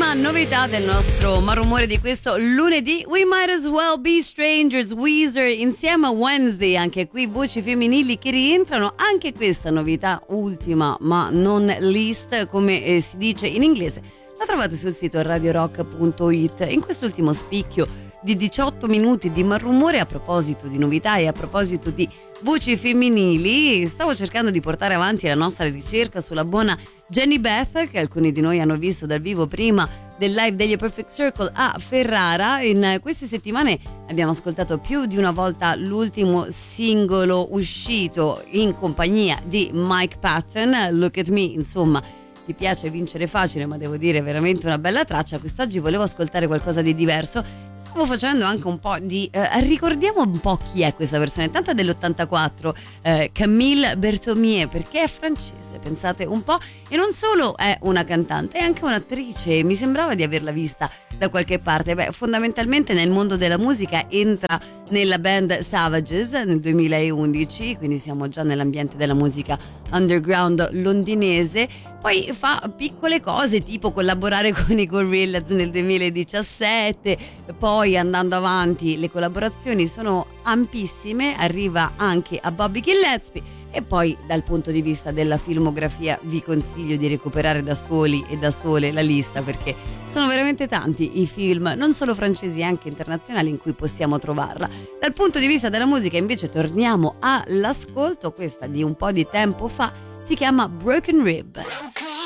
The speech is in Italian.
Ultima novità del nostro Malumore di questo lunedì, We Might As Well Be Strangers, Weezer insieme a Wednesday, anche qui voci femminili che rientrano, anche questa novità ultima ma non least, come si dice in inglese, la trovate sul sito radiorock.it. In quest'ultimo spicchio di 18 minuti di Malumore, a proposito di novità e a proposito di voci femminili, stavo cercando di portare avanti la nostra ricerca sulla buona Jenny Beth, che alcuni di noi hanno visto dal vivo prima del live degli Perfect Circle a Ferrara. In queste settimane abbiamo ascoltato più di una volta l'ultimo singolo uscito in compagnia di Mike Patton, Look at Me. Insomma, ti piace vincere facile, ma devo dire veramente una bella traccia. Quest'oggi volevo ascoltare qualcosa di diverso. Stavo facendo anche un po' di ricordiamo un po' chi è questa persona. Intanto è dell'84, Camille Berthomier, perché è francese, pensate un po', e non solo è una cantante, è anche un'attrice. Mi sembrava di averla vista da qualche parte. Beh, fondamentalmente nel mondo della musica entra nella band Savages nel 2011, quindi siamo già nell'ambiente della musica underground londinese. Poi fa piccole cose tipo collaborare con i Gorillaz nel 2017, poi andando avanti le collaborazioni sono ampissime, arriva anche a Bobby Gillespie. E poi dal punto di vista della filmografia vi consiglio di recuperare da soli e da sole la lista, perché sono veramente tanti i film, non solo francesi, anche internazionali, in cui possiamo trovarla. Dal punto di vista della musica invece torniamo all'ascolto, questa di un po' di tempo fa, si chiama Broken Rib.